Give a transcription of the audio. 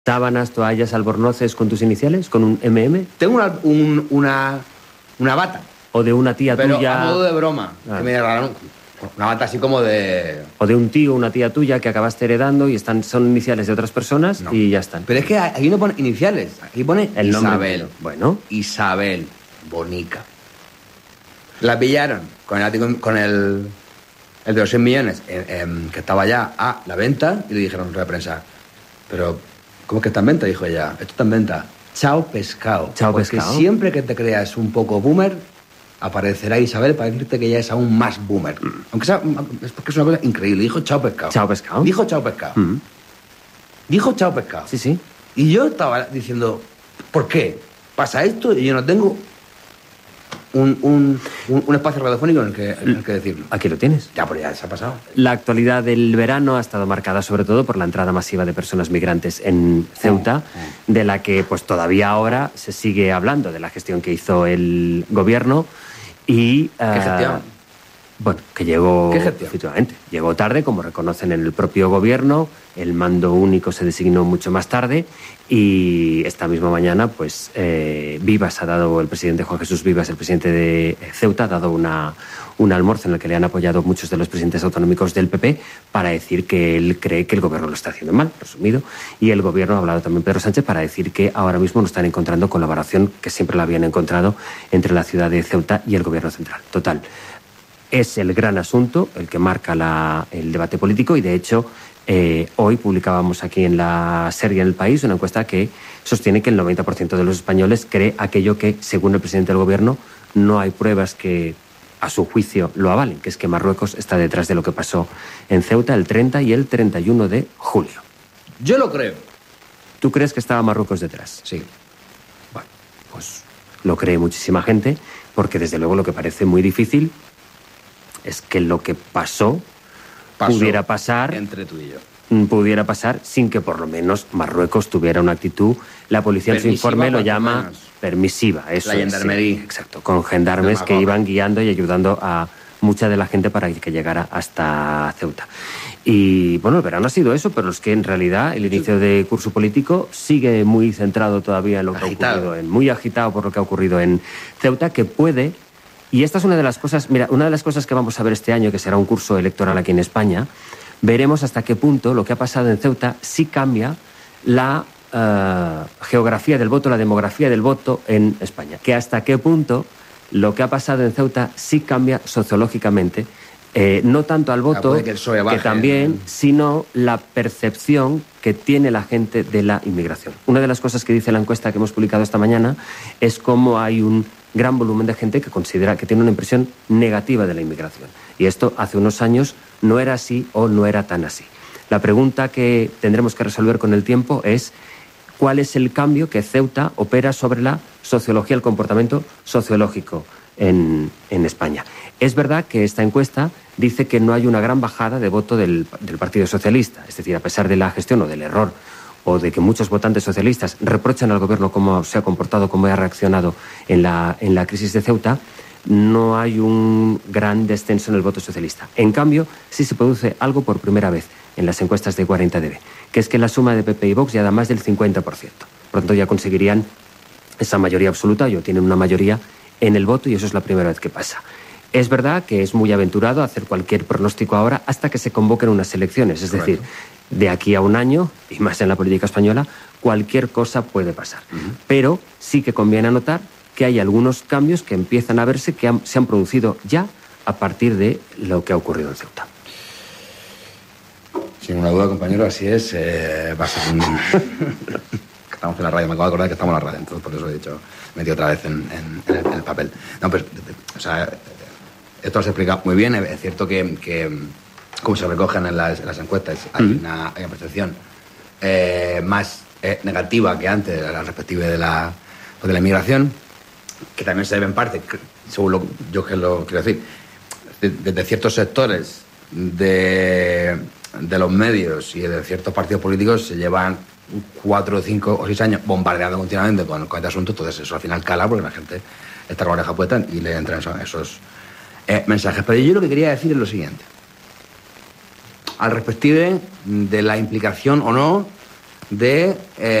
sábanas, toallas, albornoces con tus iniciales, con un MM? Tengo una bata. O de una tía pero tuya. A modo de broma. Ah. Que me regalaron una bata así como de. O de un tío o una tía tuya que acabaste heredando y son iniciales de otras personas y ya están. Pero es que aquí no pone iniciales. Aquí pone el Isabel. Nombre. Bueno. Isabel Bonica. La pillaron con el de los 100 millones que estaba ya a la venta y le dijeron en la prensa, pero ¿cómo es que está en venta? Dijo ella, esto está en venta. Chao pescado. Chao porque pescado. Siempre que te creas un poco boomer, aparecerá Isabel para decirte que ya es aún más boomer. Aunque sea, es porque es una cosa increíble. Dijo chao pescado. Chao pescado. Dijo chao pescado. Dijo chao pescado. Sí, sí. Y yo estaba diciendo, ¿por qué pasa esto? Y yo no tengo un espacio radiofónico en el que decirlo. Aquí lo tienes. Ya, pero ya se ha pasado. La actualidad del verano ha estado marcada sobre todo por la entrada masiva de personas migrantes en Ceuta, de la que pues todavía ahora se sigue hablando, de la gestión que hizo el gobierno y... ¿Qué gestión? Bueno, que llegó... ¿Qué gestión? Efectivamente, llegó tarde, como reconocen en el propio gobierno, el mando único se designó mucho más tarde y esta misma mañana, pues, Vivas ha dado, el presidente Juan Jesús Vivas, el presidente de Ceuta, ha dado un almuerzo en el que le han apoyado muchos de los presidentes autonómicos del PP para decir que él cree que el gobierno lo está haciendo mal, resumido, y el gobierno ha hablado también Pedro Sánchez para decir que ahora mismo no están encontrando colaboración, que siempre la habían encontrado entre la ciudad de Ceuta y el gobierno central. Total. Es el gran asunto, el que marca el debate político y, de hecho, hoy publicábamos aquí en la serie en El País una encuesta que sostiene que el 90% de los españoles cree aquello que, según el presidente del gobierno, no hay pruebas que, a su juicio, lo avalen, que es que Marruecos está detrás de lo que pasó en Ceuta el 30 y el 31 de julio. Yo lo creo. ¿Tú crees que estaba Marruecos detrás? Sí. Bueno, pues lo cree muchísima gente, porque desde luego lo que parece muy difícil es que lo que pasó pudiera pasar entre tú y yo. Pudiera pasar sin que por lo menos Marruecos tuviera una actitud, la policía en su informe lo llama permisiva. Eso la gendarmería. Sí, exacto, con gendarmes que iban guiando y ayudando a mucha de la gente para que llegara hasta Ceuta. Y bueno, el verano ha sido eso, pero es que en realidad el inicio de curso político sigue muy centrado todavía en lo que ha ocurrido, muy agitado por lo que ha ocurrido en Ceuta, que puede... Y esta es una de las cosas, mira, una de las cosas que vamos a ver este año, que será un curso electoral aquí en España, veremos hasta qué punto lo que ha pasado en Ceuta sí cambia la geografía del voto, la demografía del voto en España. Que hasta qué punto lo que ha pasado en Ceuta sí cambia sociológicamente, no tanto al voto, que también, sino la percepción que tiene la gente de la inmigración. Una de las cosas que dice la encuesta que hemos publicado esta mañana es cómo hay un gran volumen de gente que considera que tiene una impresión negativa de la inmigración. Y esto hace unos años no era así o no era tan así. La pregunta que tendremos que resolver con el tiempo es cuál es el cambio que Ceuta opera sobre la sociología, el comportamiento sociológico en España. Es verdad que esta encuesta dice que no hay una gran bajada de voto del Partido Socialista, es decir, a pesar de la gestión o del error o de que muchos votantes socialistas reprochan al gobierno cómo se ha comportado, cómo ha reaccionado en la crisis de Ceuta, no hay un gran descenso en el voto socialista. En cambio, sí se produce algo por primera vez en las encuestas de 40DB, que es que la suma de PP y Vox ya da más del 50%. Por lo tanto, ya conseguirían esa mayoría absoluta, o tienen una mayoría en el voto, y eso es la primera vez que pasa. Es verdad que es muy aventurado hacer cualquier pronóstico ahora hasta que se convoquen unas elecciones, es decir, de aquí a un año, y más en la política española, cualquier cosa puede pasar. Pero sí que conviene anotar que hay algunos cambios que empiezan a verse, que se han producido ya a partir de lo que ha ocurrido en Ceuta. Sin una duda, compañero, así es. Va a ser un... Estamos en la radio, me acabo de acordar que estamos en la radio, entonces por eso he dicho, metí otra vez en el papel. No, pues, o sea, esto lo has explicado muy bien. Es cierto que como se recogen en las encuestas, hay una percepción más negativa que antes al respecto de la inmigración, que también se debe en parte, según yo que lo quiero decir, desde ciertos sectores de los medios y de ciertos partidos políticos se llevan 4, 5 o 6 años bombardeando continuamente con este asunto. Entonces eso al final cala porque la gente está con la oreja puesta y le entran esos mensajes. Pero yo lo que quería decir es lo siguiente: al respecto de la implicación o no de